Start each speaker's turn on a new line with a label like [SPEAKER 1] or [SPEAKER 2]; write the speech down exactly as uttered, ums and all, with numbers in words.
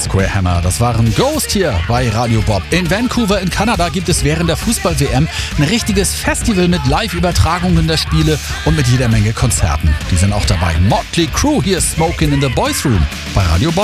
[SPEAKER 1] Square Hammer. Das waren Ghost hier bei Radio Bob. In Vancouver in Kanada gibt es während der Fußball-W M ein richtiges Festival mit Live-Übertragungen der Spiele und mit jeder Menge Konzerten. Die sind auch dabei. Motley Crue, hier ist Smokin' in the Boys Room bei Radio Bob.